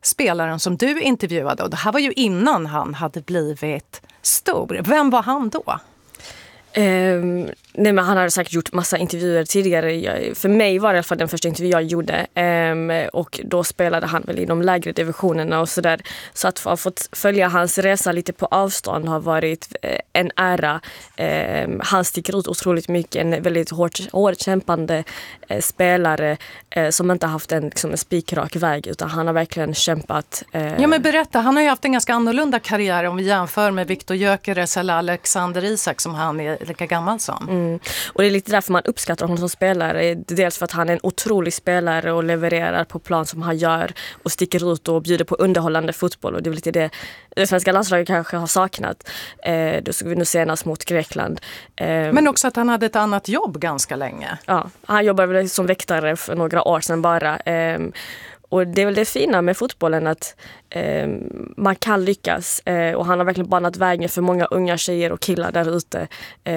spelaren som du intervjuade, och det här var ju innan han hade blivit stor. Vem var han då? Nej, men han hade säkert gjort massa intervjuer tidigare. För mig var det i alla fall den första intervju jag gjorde. Och då spelade han väl i de lägre divisionerna och sådär. Så att ha fått följa hans resa lite på avstånd har varit en ära. Han sticker ut otroligt mycket. En väldigt hårt kämpande spelare som inte haft en spikrak väg, utan han har verkligen kämpat. Ja, men berätta, han har ju haft en ganska annorlunda karriär om vi jämför med Viktor Gyökeres eller Alexander Isak som han är lika gammal som. Och det är lite därför man uppskattar honom som spelare. Dels för att han är en otrolig spelare och levererar på plan som han gör och sticker ut och bjuder på underhållande fotboll. Och det är lite det svenska landslaget kanske har saknat. Då såg vi nu senast mot Grekland. Men också att han hade ett annat jobb ganska länge. Ja, han jobbade väl som väktare för några år sedan bara. Och det är väl det fina med fotbollen att man kan lyckas. Och han har verkligen banat vägen för många unga tjejer och killar där ute.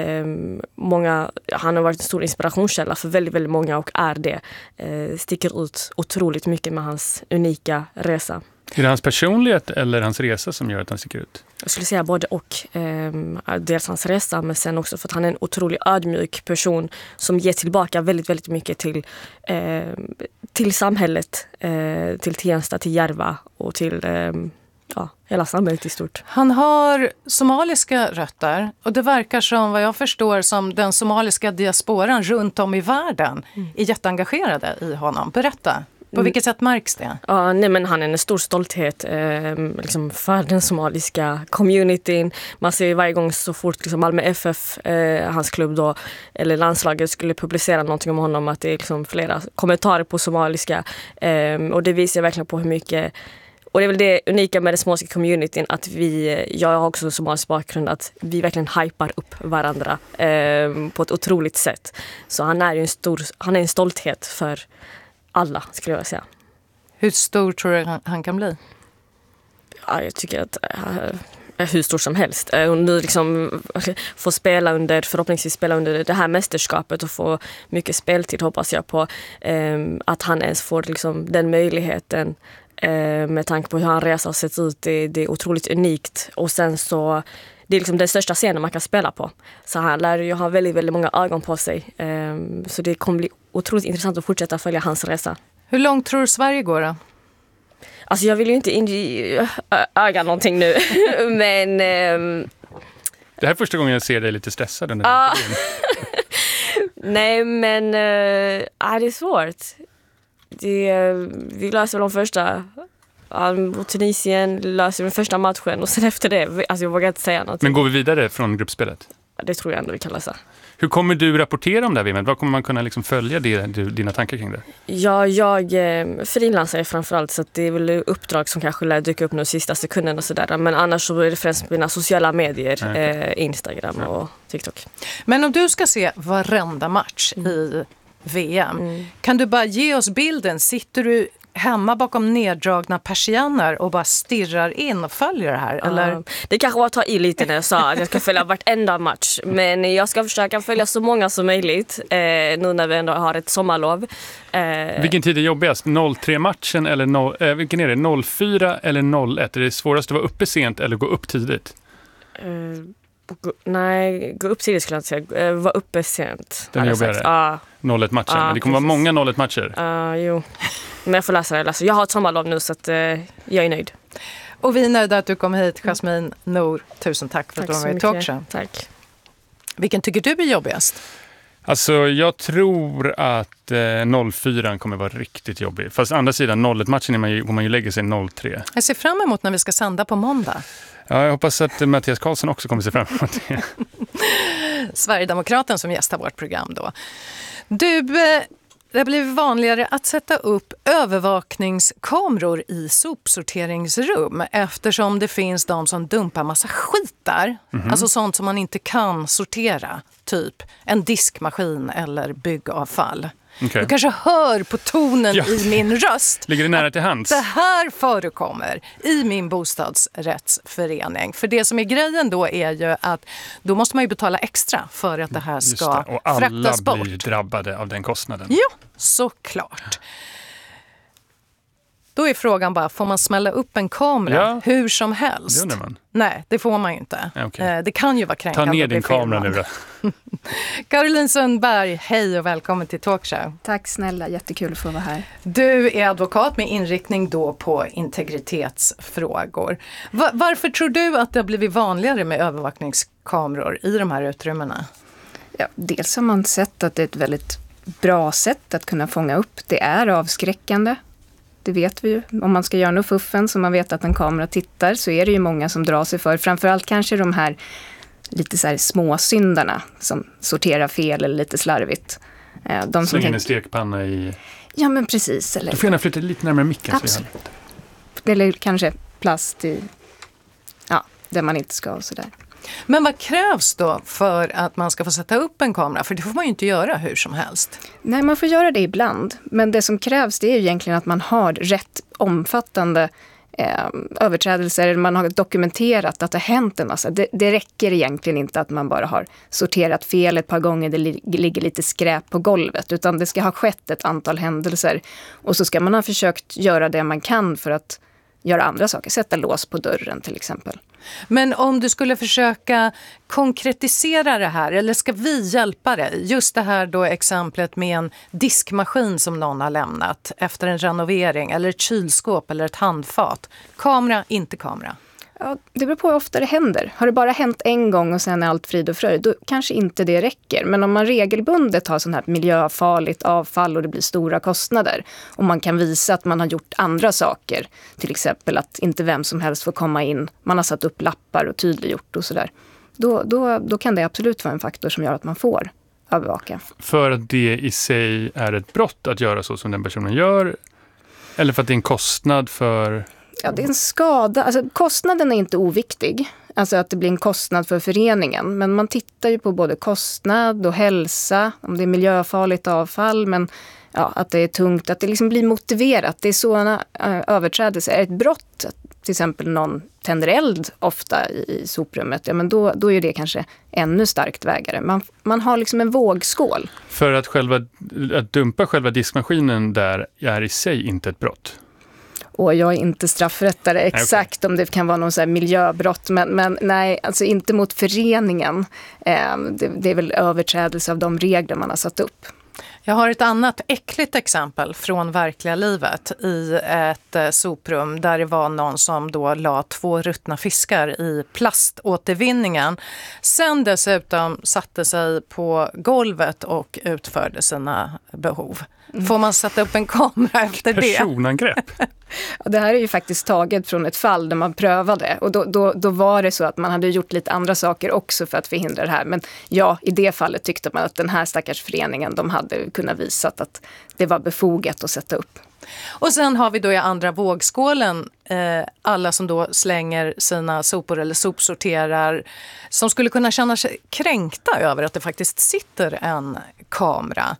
Han har varit en stor inspirationskälla för väldigt, väldigt många och är det. Sticker ut otroligt mycket med hans unika resa. Är det hans personlighet eller hans resa som gör att han sticker ut? Jag skulle säga både och. Dels hans resa, men sen också för att han är en otroligt ödmjuk person som ger tillbaka väldigt, väldigt mycket till samhället, till Tensta, till Järva och till hela samhället i stort. Han har somaliska rötter och det verkar som, vad jag förstår, som den somaliska diasporan runt om i världen är jätteengagerade i honom. Berätta. På vilket sätt märks det? Ja, nej, men han är en stor stolthet för den somaliska communityn. Man ser varje gång så fort Malmö FF, hans klubb då, eller landslaget skulle publicera någonting om honom, att det är flera kommentarer på somaliska. Och det visar verkligen på hur mycket. Och det är väl det unika med den somaliska communityn, att jag har också en somalisk bakgrund, att vi verkligen hypar upp varandra på ett otroligt sätt. Så han är ju en stolthet för alla, skulle jag säga. Hur stor tror du han kan bli? Ja, jag tycker att hur stor som helst. Och nu få förhoppningsvis spela under det här mästerskapet och få mycket speltid, hoppas jag på. Att han ens får den möjligheten med tanke på hur han reser har sett ut. Det är otroligt unikt. Och sen så det är den största scenen man kan spela på. Så han lär ju ha väldigt, väldigt många ögon på sig. Så det kommer bli otroligt intressant att fortsätta följa hans resa. Hur långt tror du Sverige går då? Alltså jag vill ju inte öga någonting nu. Men det här är första gången jag ser dig lite stressad under den tiden. Nej, men det är svårt. Vi löser de första. Mot Tunisien löser den första matchen och sen efter det, jag vågar inte säga något. Men går vi vidare från gruppspelet? Det tror jag ändå vi kan lösa. Hur kommer du rapportera om det här, Wimmet? Vad kommer man kunna följa dina tankar kring det? Ja, jag frilansar framförallt, så att det är väl uppdrag som kanske lär dyka upp nu sista sekunden och sådär. Men annars så är det främst mina sociala medier, Instagram och TikTok. Men om du ska se varenda match i VM, kan du bara ge oss bilden? Sitter du hemma bakom neddragna persienner och bara stirrar in och följer det här? Eller? Det kanske var att ta i lite när jag sa att jag ska följa vartenda match. Men jag ska försöka följa så många som möjligt nu när vi ändå har ett sommarlov. Vilken tid är jobbigast? 0-3-matchen eller vilken är det? 0-4 eller 0-1? Är det svårast att vara uppe sent eller gå upp tidigt? Nej, gå upp tidigt skulle jag inte säga. Var uppe sent. Den är jobbigare? 0-1-matchen. Men det kommer vara många 0-1-matcher. Jo. Men jag får läsa det. Jag har ett sommarlov nu så att jag är nöjd. Och vi är nöjda att du kom hit, Jasmine Nour. Tusen tack för att du var med i Talkshow. Tack. Vilken tycker du är jobbigast? Alltså jag tror att 0-4 kommer vara riktigt jobbig. Fast andra sidan 0-1-matchen får man ju lägga sig 0-3. Jag ser fram emot när vi ska sända på måndag. Ja, jag hoppas att Mattias Karlsson också kommer se fram emot det. Sverigedemokraten som gästar vårt program då. Du, det har blivit vanligare att sätta upp övervakningskameror i sopsorteringsrum eftersom det finns de som dumpar massa skit där. Alltså sånt som man inte kan sortera, typ en diskmaskin eller byggavfall. Okay. Du kanske hör på tonen i min röst. Ligger det nära till hands? Det här förekommer i min bostadsrättsförening. För det som är grejen då är ju att då måste man ju betala extra för att det här ska fraktas bort. Och alla blir drabbade av den kostnaden. Ja, såklart. Då är frågan bara, får man smälla upp en kamera hur som helst? Det undrar man. Nej, det får man ju inte. Okay. Det kan ju vara kränkande. Ta ner din kamera nu då. Caroline Sundberg, hej och välkommen till Talkshow. Tack snälla, jättekul att få vara här. Du är advokat med inriktning då på integritetsfrågor. Varför tror du att det har blivit vanligare med övervakningskameror i de här utrymmena? Ja, dels har man sett att det är ett väldigt bra sätt att kunna fånga upp. Det är avskräckande. Det vet vi ju. Om man ska göra något fuffen så man vet att en kamera tittar så är det ju många som drar sig för. Framförallt kanske de här lite så här småsyndarna som sorterar fel eller lite slarvigt. De Släng in en stekpanna i... Ja, men precis. Eller... Du får gärna flytta lite närmare micken. Absolut. Eller kanske plast i... Ja, där man inte ska och sådär. Men vad krävs då för att man ska få sätta upp en kamera? För det får man ju inte göra hur som helst. Nej, man får göra det ibland. Men det som krävs det är ju egentligen att man har rätt omfattande överträdelser. Man har dokumenterat att det har hänt en massa. Det räcker egentligen inte att man bara har sorterat fel ett par gånger. Det ligger lite skräp på golvet. Utan det ska ha skett ett antal händelser. Och så ska man ha försökt göra det man kan för att göra andra saker. Sätta lås på dörren till exempel. Men om du skulle försöka konkretisera det här, eller ska vi hjälpa dig? Just det här då exemplet med en diskmaskin som någon har lämnat efter en renovering, eller ett kylskåp eller ett handfat. Kamera, inte kamera. Ja, det beror på hur ofta det händer. Har det bara hänt en gång och sen är allt frid och fröjd, då kanske inte det räcker. Men om man regelbundet har sån här miljöfarligt avfall och det blir stora kostnader och man kan visa att man har gjort andra saker, till exempel att inte vem som helst får komma in, man har satt upp lappar och tydliggjort och sådär, då kan det absolut vara en faktor som gör att man får övervaka. För att det i sig är ett brott att göra så som den personen gör, eller för att det är en kostnad för... Ja, det är en skada. Alltså, kostnaden är inte oviktig. Alltså att det blir en kostnad för föreningen. Men man tittar ju på både kostnad och hälsa. Om det är miljöfarligt avfall. Men ja, att det är tungt. Att det liksom blir motiverat. Det är sådana överträdelser. Är ett brott, till exempel någon tänder eld ofta i soprummet. Ja, men då är det kanske ännu starkt vägare. Man har liksom en vågskål. För att dumpa själva diskmaskinen där är i sig inte ett brott? Och jag är inte straffrättare exakt om det kan vara någon så här miljöbrott. Men nej, alltså inte mot föreningen. Det är väl överträdelse av de regler man har satt upp. Jag har ett annat äckligt exempel från verkliga livet i ett soprum där det var någon som då la 2 ruttna fiskar i plaståtervinningen. Sen dessutom satte sig på golvet och utförde sina behov. Får man sätta upp en kamera efter det? Personangrepp. Det här är ju faktiskt taget från ett fall där man prövade. Och då var det så att man hade gjort lite andra saker också för att förhindra det här. Men ja, i det fallet tyckte man att den här stackars föreningen, de hade kunnat visa att det var befogat att sätta upp. Och sen har vi då i andra vågskålen alla som då slänger sina sopor eller sopsorterar som skulle kunna känna sig kränkta över att det faktiskt sitter en kamera.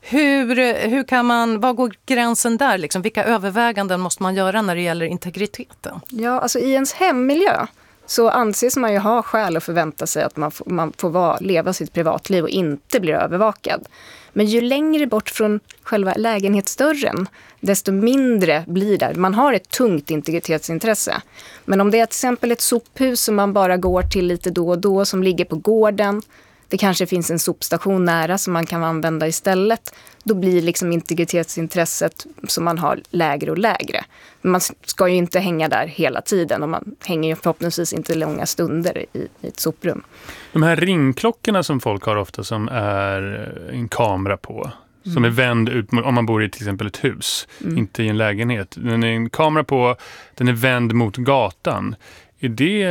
Hur kan man, vad går gränsen där liksom? Vilka överväganden måste man göra när det gäller integriteten? Ja, alltså i ens hemmiljö så anses man ju ha skäl att förvänta sig att man får leva sitt privatliv och inte blir övervakad. Men ju längre bort från själva lägenhetsdörren, desto mindre blir det. Man har ett tungt integritetsintresse. Men om det är till exempel ett sophus som man bara går till lite då och då, som ligger på gården, det kanske finns en sopstation nära som man kan använda istället, då blir liksom integritetsintresset som man har lägre och lägre. Man ska ju inte hänga där hela tiden och man hänger ju förhoppningsvis inte långa stunder i ett soprum. De här ringklockorna som folk har ofta som är en kamera på, som är vänd ut om man bor i till exempel ett hus, inte i en lägenhet. Den är en kamera på, den är vänd mot gatan. Är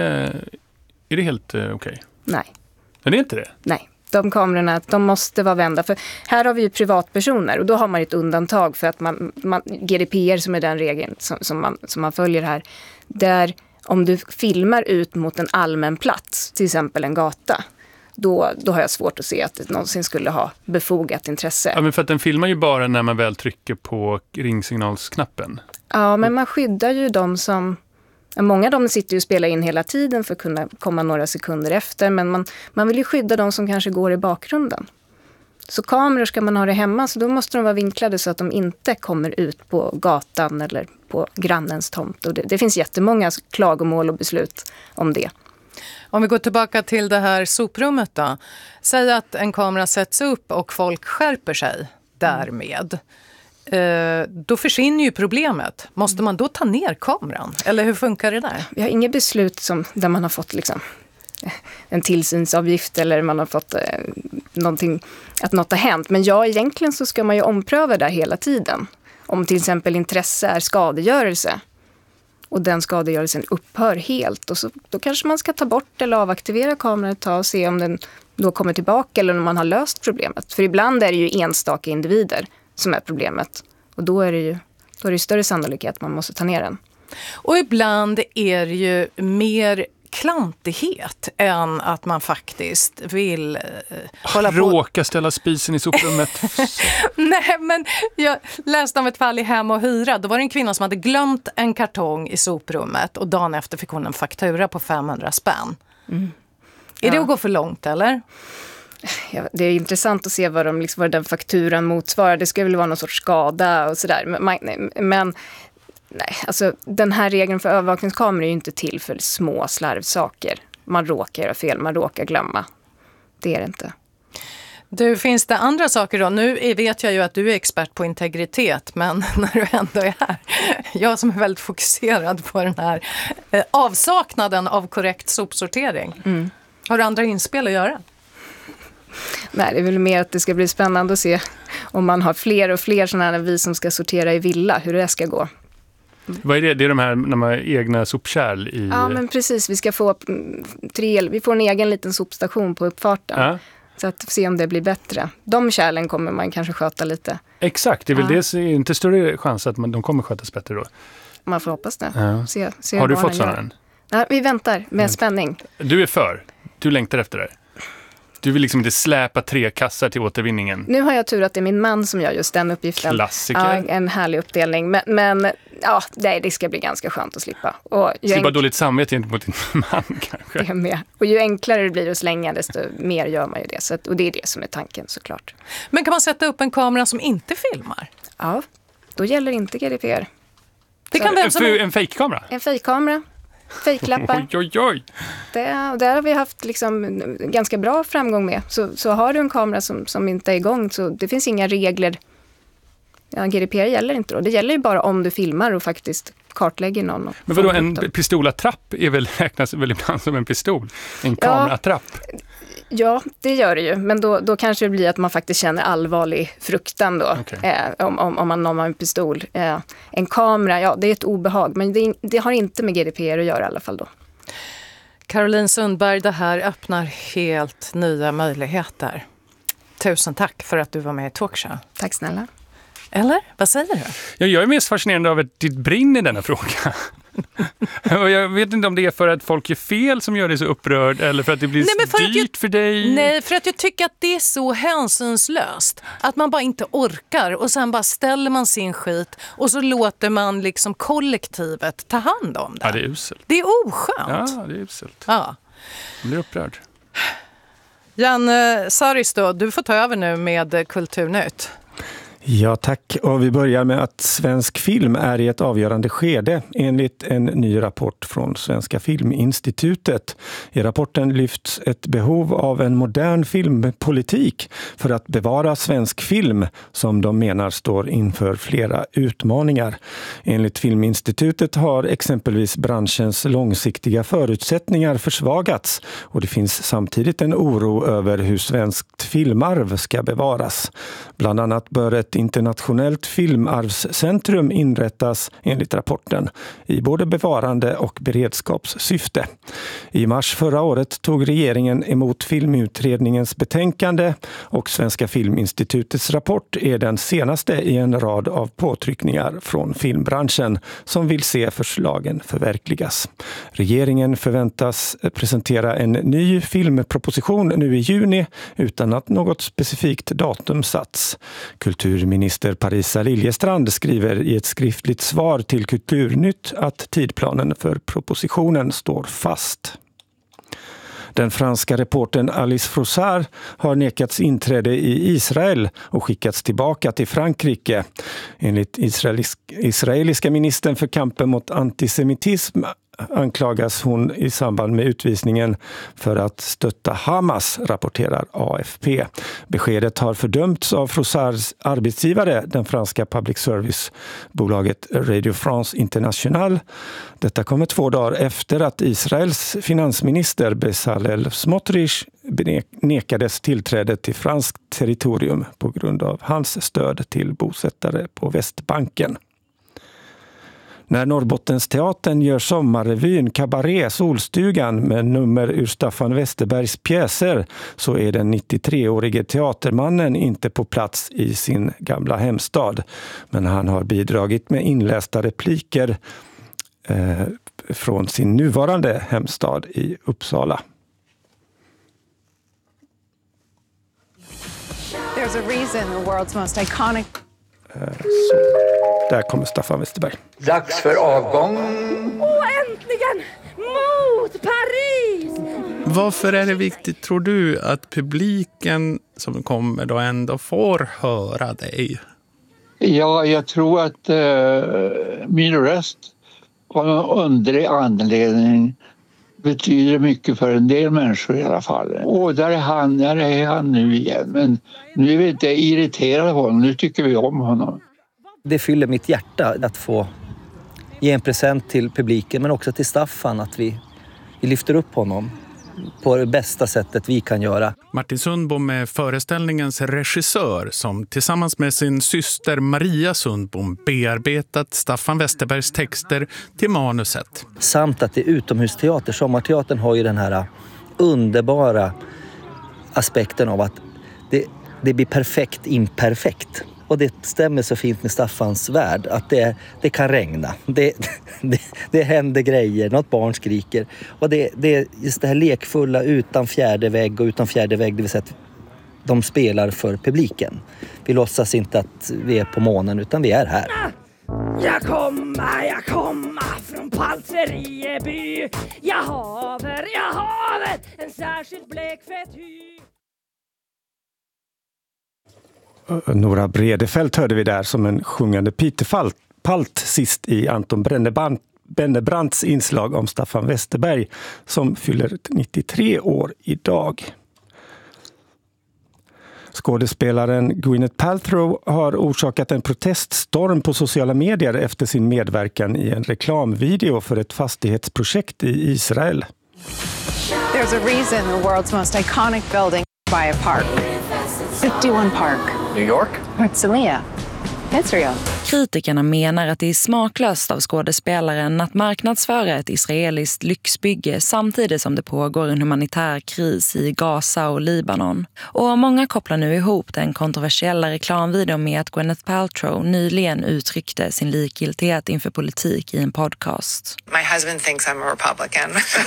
det helt okej? Nej. Men det är inte det? Nej. De kamerorna, de måste vara vända. För här har vi ju privatpersoner och då har man ett undantag för att man GDPR som är den regeln som man följer här. Där om du filmar ut mot en allmän plats, till exempel en gata, då har jag svårt att se att det någonsin skulle ha befogat intresse. Ja, men för att den filmar ju bara när man väl trycker på ringsignalsknappen. Ja, men man skyddar ju de som... Många av dem sitter ju och spelar in hela tiden för att kunna komma några sekunder efter. Men man vill ju skydda de som kanske går i bakgrunden. Så kameror ska man ha det hemma, så då måste de vara vinklade så att de inte kommer ut på gatan eller på grannens tomt. Och det finns jättemånga klagomål och beslut om det. Om vi går tillbaka till det här soprummet då. Säg att en kamera sätts upp och folk skärper sig därmed. Då försvinner ju problemet. Måste man då ta ner kameran? Eller hur funkar det där? Vi har inget beslut där man har fått liksom en tillsynsavgift eller man har fått att något har hänt. Men egentligen så ska man ju ompröva det hela tiden. Om till exempel intresse är skadegörelse och den skadegörelsen upphör helt. Och då kanske man ska ta bort eller avaktivera kameran ett tag och se om den då kommer tillbaka eller om man har löst problemet. För ibland är det ju enstaka individer som är problemet. Och då är det större sannolikhet att man måste ta ner den. Och ibland är det ju mer klantighet än att man faktiskt vill hålla på. Råka ställa spisen i soprummet. Nej, men jag läste om ett fall i Hem och Hyra. Då var det en kvinna som hade glömt en kartong i soprummet och dagen efter fick hon en faktura på 500 spänn. Är det att gå för långt, eller? Ja, det är intressant att se vad den fakturan motsvarar. Det ska väl vara någon sorts skada och sådär. Men nej, alltså den här regeln för övervakningskameror är ju inte till för små slarvsaker. Man råkar göra fel, man råkar glömma. Det är det inte. Du, finns det andra saker då? Nu vet jag ju att du är expert på integritet, men när du ändå är här, jag som är väldigt fokuserad på den här avsaknaden av korrekt sopsortering. Har du andra inspel att göra? Nej, det är väl mer att det ska bli spännande att se om man har fler och fler sådana här vi som ska sortera i villa, hur det ska gå. Vad är det? Det är de här när man har egna sopkärl i... Ja, men precis. Vi ska få vi får en egen liten sopstation på uppfarten. Ja. Så att se om det blir bättre. De kärlen kommer man kanske sköta lite. Exakt, det är väl det är inte större chans att de kommer skötas bättre då. Man får hoppas det. Ja. Se har du fått sådana än? Ja, vi väntar med spänning. Du är du längtar efter det. Du vill liksom inte släpa 3 kassar till återvinningen. Nu har jag tur att det är min man som gör just den uppgiften. Klassiker. Ja, en härlig uppdelning. Men ja, det ska bli ganska skönt att slippa. Slippa dåligt samvete gentemot din man kanske. Det är med. Och ju enklare det blir att slänga, desto mer gör man ju det. Och det är det som är tanken såklart. Men kan man sätta upp en kamera som inte filmar? Ja, då gäller inte GDPR. Det kan en fejkkamera? En fejkkamera. Fejklappar. Oj. Där har vi haft liksom ganska bra framgång med. Så har du en kamera som inte är igång, så det finns inga regler. Ja, GDPR gäller inte då. Det gäller ju bara om du filmar och faktiskt kartlägger någon. Men vadå, en pistolattrapp räknas väl ibland som en pistol? En kameratrapp? Ja, det gör det ju. Men då kanske det blir att man faktiskt känner allvarlig fruktan då. Okay. Om man har en pistol. En kamera, det är ett obehag. Men det har inte med GDPR att göra i alla fall då. Caroline Sundberg, det här öppnar helt nya möjligheter. Tusen tack för att du var med i Talkshow. Tack snälla. Eller? Vad säger du? Ja, jag är mest fascinerad av att ditt brinn i denna fråga. Och jag vet inte om det är för att folk är fel som gör dig så upprörd eller för att det blir dyrt för dig. Nej, för att jag tycker att det är så hänsynslöst. Att man bara inte orkar och sen bara ställer man sin skit och så låter man liksom kollektivet ta hand om det. Ja, det är uselt. Det är oskönt. Ja, det är uselt. Ja. Jag blir upprörd. Janne Saris då, du får ta över nu med Kulturnytt. Ja, tack. Och vi börjar med att svensk film är i ett avgörande skede enligt en ny rapport från Svenska Filminstitutet. I rapporten lyfts ett behov av en modern filmpolitik för att bevara svensk film som de menar står inför flera utmaningar. Enligt Filminstitutet har exempelvis branschens långsiktiga förutsättningar försvagats och det finns samtidigt en oro över hur svenskt filmarv ska bevaras. Bland annat bör ett internationellt filmarvscentrum inrättas enligt rapporten i både bevarande och beredskapssyfte. I mars förra året tog regeringen emot filmutredningens betänkande och Svenska Filminstitutets rapport är den senaste i en rad av påtryckningar från filmbranschen som vill se förslagen förverkligas. Regeringen förväntas presentera en ny filmproposition nu i juni utan att något specifikt datum satts. Kulturminister Parisa Liljestrand skriver i ett skriftligt svar till Kulturnytt att tidplanen för propositionen står fast. Den franska reportern Alice Frossard har nekats inträde i Israel och skickats tillbaka till Frankrike. Enligt israeliska ministern för kampen mot antisemitism anklagas hon i samband med utvisningen för att stötta Hamas, rapporterar AFP. Beskedet har fördömts av Frossards arbetsgivare, den franska public service-bolaget Radio France International. Detta kommer 2 dagar efter att Israels finansminister Bezalel Smotrich nekades tillträde till franskt territorium på grund av hans stöd till bosättare på Västbanken. När Norrbottensteatern gör sommarrevyn Cabaret Solstugan med nummer ur Staffan Westerbergs pjäser så är den 93-årige teatermannen inte på plats i sin gamla hemstad. Men han har bidragit med inlästa repliker från sin nuvarande hemstad i Uppsala. There's a reason the world's most iconic. Så där kommer Staffan Westerberg. Dags för avgång. Äntligen! Mot Paris! Varför är det viktigt, tror du, att publiken som kommer då ändå får höra dig? Ja, jag tror att min röst av någon underlig anledning betyder mycket för en del människor i alla fall. Där är han nu igen. Men nu är vi inte irriterade på honom, nu tycker vi om honom. Det fyller mitt hjärta att få ge en present till publiken, men också till Staffan, att vi lyfter upp honom på det bästa sättet vi kan göra. Martin Sundbom är föreställningens regissör som tillsammans med sin syster Maria Sundbom bearbetat Staffan Westerbergs texter till manuset. Samt att det är utomhusteater. Sommarteatern har ju den här underbara aspekten av att det blir perfekt imperfekt. Och det stämmer så fint med Staffans värld att det kan regna. Det händer grejer, något barn skriker. Och det är just det här lekfulla utan fjärde vägg och utan fjärde vägg, det vill säga att de spelar för publiken. Vi låtsas inte att vi är på månen utan vi är här. Jag kommer från Palterieby. Jag haver en särskilt blekfett hy. Nora Bredefält hörde vi där som en sjungande Peter Palt sist i Anton Bennebrandts inslag om Staffan Westerberg som fyller 93 år idag. Skådespelaren Gwyneth Paltrow har orsakat en proteststorm på sociala medier efter sin medverkan i en reklamvideo för ett fastighetsprojekt i Israel. There's a reason the world's most iconic building by a park. 51 Park. New York? Herzliya. Israel. Kritikerna menar att det är smaklöst av skådespelaren att marknadsföra ett israeliskt lyxbygge samtidigt som det pågår en humanitär kris i Gaza och Libanon. Och många kopplar nu ihop den kontroversiella reklamvideon med att Gwyneth Paltrow nyligen uttryckte sin likgiltighet inför politik i en podcast. My husband thinks I'm a Republican,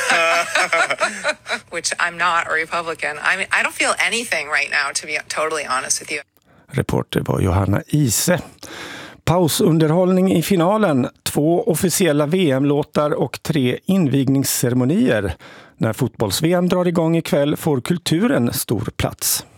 which I'm not a Republican. I don't feel anything right now, to be totally honest with you. Reporter var Johanna Ise. Pausunderhållning i finalen, 2 officiella VM-låtar och 3 invigningsceremonier. När fotbolls-VM drar igång ikväll får kulturen stor plats.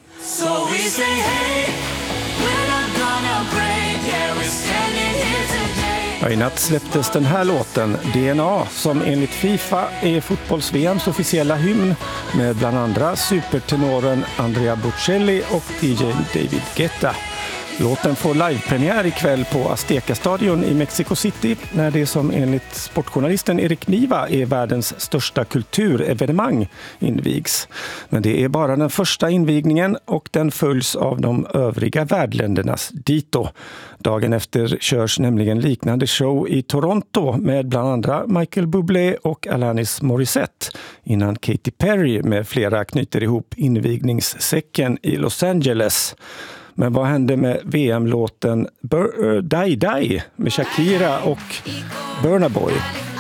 I natt släpptes den här låten, DNA, som enligt FIFA är fotbolls-VMs officiella hymn med bland andra supertenoren Andrea Bocelli och DJ David Guetta. Låten får livepremiär ikväll på Azteca-stadion i Mexico City när det som enligt sportjournalisten Erik Niva är världens största kulturevenemang invigs. Men det är bara den första invigningen och den följs av de övriga värdländernas dito. Dagen efter körs nämligen liknande show i Toronto med bland andra Michael Bublé och Alanis Morissette innan Katy Perry med flera knyter ihop invigningssäcken i Los Angeles. Men vad hände med VM-låten Die Die med Shakira och Burna Boy?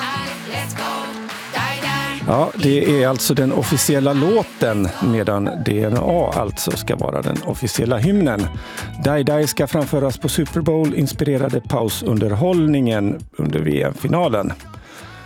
Ja, det är alltså den officiella låten medan DNA alltså ska vara den officiella hymnen. Die Die ska framföras på Super Bowl inspirerade pausunderhållningen under VM-finalen.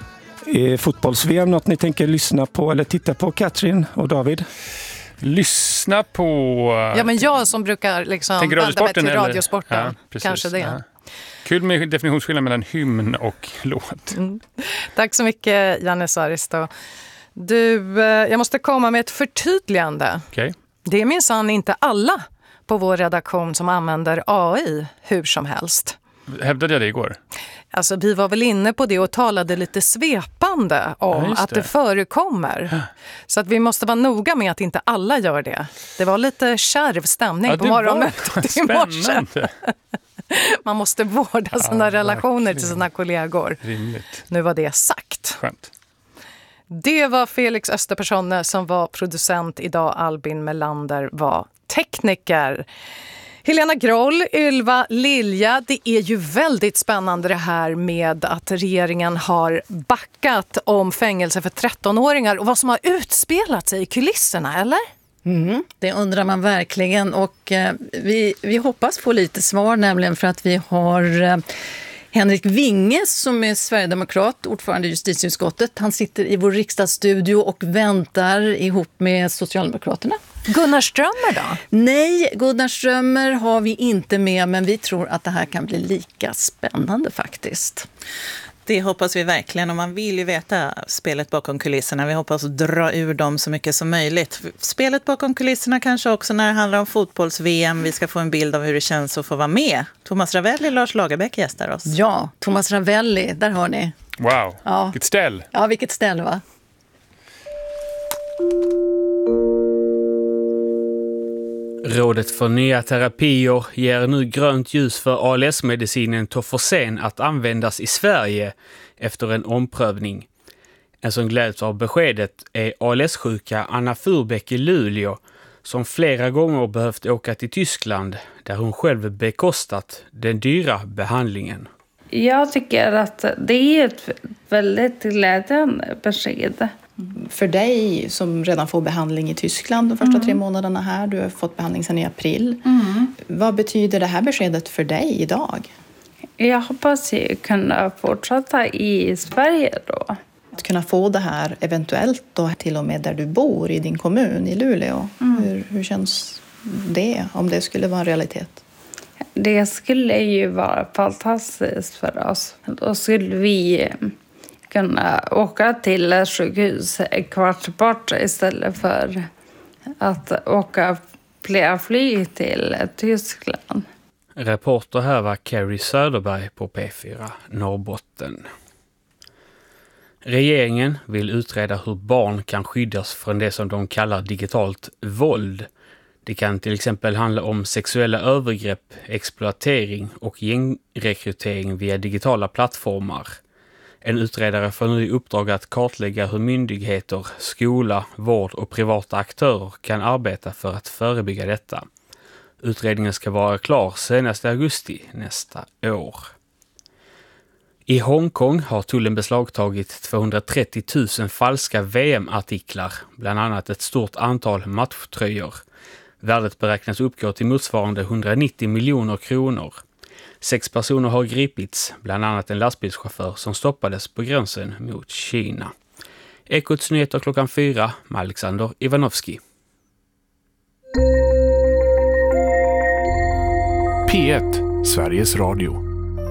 Är fotbolls-VM något ni tänker lyssna på eller titta på, Katrin och David? Lyssna på... Ja, men jag som brukar liksom vända mig till radiosporten. Ja, kanske det. Ja. Kul med definitionsskillnad mellan hymn och låt. Tack så mycket, Janne Saristo. Jag måste komma med ett förtydligande. Okay. Det är minsann inte alla på vår redaktion som använder AI hur som helst. Hävdade jag det igår? Alltså, vi var väl inne på det och talade lite svepande om att det förekommer. Så att vi måste vara noga med att inte alla gör det. Det var lite kärv stämning på morgonmötet i morse. Man måste vårda sina relationer till sina kollegor. Rimligt. Nu var det sagt. Skönt. Det var Felix Österpersonne som var producent idag. Albin Melander var tekniker. Helena Groll, Ylva Lilja, det är ju väldigt spännande det här med att regeringen har backat om fängelse för 13-åringar och vad som har utspelat sig i kulisserna, eller? Det undrar man verkligen, och vi hoppas få lite svar, nämligen för att vi har Henrik Winge som är sverigedemokrat, ordförande i justitieutskottet. Han sitter i vår riksdagsstudio och väntar ihop med Socialdemokraterna. Gunnar Strömmer då? Nej, Gunnar Strömmer har vi inte med, men vi tror att det här kan bli lika spännande faktiskt. Det hoppas vi verkligen, och man vill ju veta spelet bakom kulisserna. Vi hoppas dra ur dem så mycket som möjligt. Spelet bakom kulisserna kanske också när det handlar om fotbolls-VM. Vi ska få en bild av hur det känns att få vara med. Thomas Ravelli och Lars Lagerbäck gästar oss. Ja, Thomas Ravelli, där har ni. Wow, vilket ställ. Ja, vilket ställ, va? Rådet för nya terapier ger nu grönt ljus för ALS-medicinen Toforsen att användas i Sverige efter en omprövning. En som gläds av beskedet är ALS-sjuka Anna Furbeck i Luleå som flera gånger behövt åka till Tyskland där hon själv bekostat den dyra behandlingen. Jag tycker att det är ett väldigt glädjande besked. För dig som redan får behandling i Tyskland de första 3 månaderna här, du har fått behandling sedan i april. Vad betyder det här beskedet för dig idag? Jag hoppas att kunna fortsätta i Sverige då. Att kunna få det här eventuellt då till och med där du bor i din kommun i Luleå. Hur känns det om det skulle vara en realitet? Det skulle ju vara fantastiskt för oss. Då skulle vi kunna åka till ett sjukhus en kvart bort istället för att åka flera flyg till Tyskland. Reporter här var Carrie Söderberg på P4 Norrbotten. Regeringen vill utreda hur barn kan skyddas från det som de kallar digitalt våld. Det kan till exempel handla om sexuella övergrepp, exploatering och gängrekrytering via digitala plattformar. En utredare får nu i uppdrag att kartlägga hur myndigheter, skola, vård och privata aktörer kan arbeta för att förebygga detta. Utredningen ska vara klar senast i augusti nästa år. I Hongkong har tullen beslagtagit 230 000 falska VM-artiklar, bland annat ett stort antal matchtröjor. Värdet beräknas uppgå till motsvarande 190 miljoner kronor. 6 personer har gripits, bland annat en lastbilschaufför som stoppades på gränsen mot Kina. Ekots nyheter 4:00 med Alexander Ivanovski. P1, Sveriges Radio.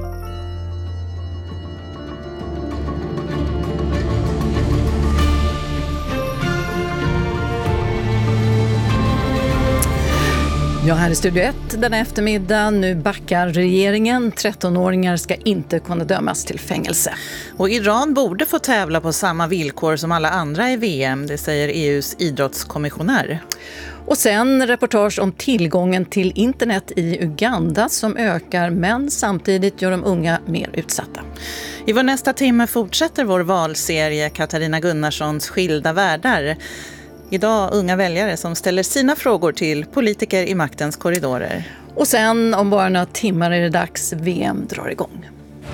Ja, här i Studio 1 den eftermiddag. Nu backar regeringen. 13-åringar ska inte kunna dömas till fängelse. Och Iran borde få tävla på samma villkor som alla andra i VM, det säger EUs idrottskommissionär. Och sen reportage om tillgången till internet i Uganda som ökar, men samtidigt gör de unga mer utsatta. I vår nästa timme fortsätter vår valserie Katarina Gunnarssons Skilda världar. Idag unga väljare som ställer sina frågor till politiker i maktens korridorer. Och sen om bara några timmar är det dags, VM drar igång.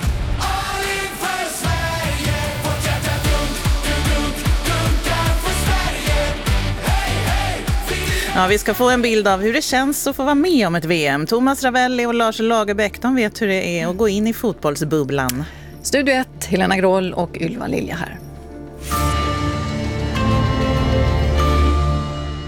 Ja, vi ska få en bild av hur det känns att få vara med om ett VM. Thomas Ravelli och Lars Lagerbäck, de vet hur det är att gå in i fotbollsbubblan. Studio 1, Helena Groll och Ylva Lilja här.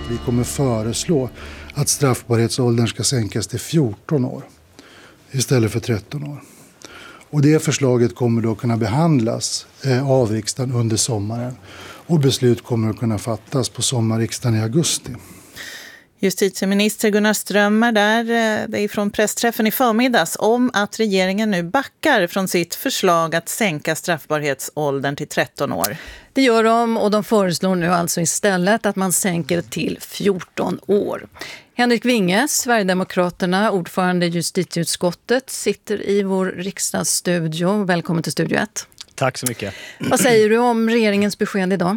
vi kommer föreslå att straffbarhetsåldern ska sänkas till 14 år istället för 13 år. Och det förslaget kommer då kunna behandlas av riksdagen under sommaren och beslut kommer att kunna fattas på sommarriksdagen i augusti. Justitieminister Gunnar Strömmer där, det är från pressträffen i förmiddags, om att regeringen nu backar från sitt förslag att sänka straffbarhetsåldern till 13 år. Det gör de och de föreslår nu alltså istället att man sänker till 14 år. Henrik Winge, Sverigedemokraterna, ordförande i justitieutskottet, sitter i vår riksdagsstudio. Välkommen till Studio 1. Tack så mycket. Vad säger du om regeringens besked idag?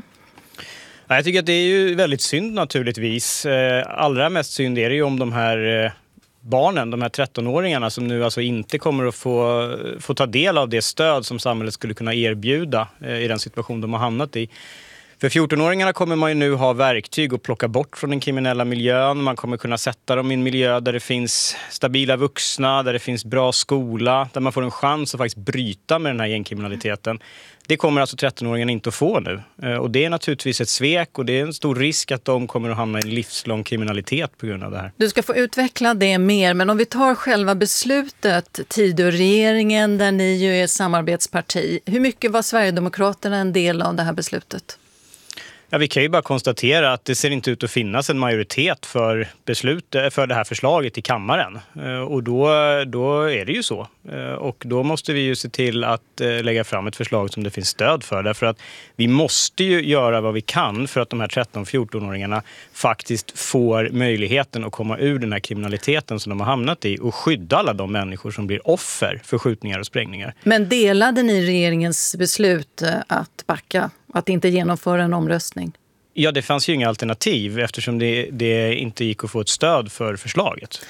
Jag tycker att det är ju väldigt synd naturligtvis. Allra mest synd är det ju om de här barnen, de här 13-åringarna som nu alltså inte kommer att få ta del av det stöd som samhället skulle kunna erbjuda i den situation de har hamnat i. För 14-åringarna kommer man ju nu ha verktyg att plocka bort från den kriminella miljön. Man kommer kunna sätta dem i en miljö där det finns stabila vuxna, där det finns bra skola, där man får en chans att faktiskt bryta med den här gängkriminaliteten. Det kommer alltså 13-åringarna inte att få nu. Och det är naturligtvis ett svek och det är en stor risk att de kommer att hamna i en livslång kriminalitet på grund av det här. Du ska få utveckla det mer, men om vi tar själva beslutet, Tidöregeringen där ni ju är ett samarbetsparti. Hur mycket var Sverigedemokraterna en del av det här beslutet? Ja, vi kan ju bara konstatera att det ser inte ut att finnas en majoritet för det här förslaget i kammaren. Och då är det ju så. Och då måste vi ju se till att lägga fram ett förslag som det finns stöd för. Därför att vi måste ju göra vad vi kan för att de här 13-14-åringarna faktiskt får möjligheten att komma ur den här kriminaliteten som de har hamnat i och skydda alla de människor som blir offer för skjutningar och sprängningar. Men delade ni regeringens beslut att backa? Att inte genomföra en omröstning? Ja, det fanns ju inga alternativ eftersom det inte gick att få ett stöd för förslaget.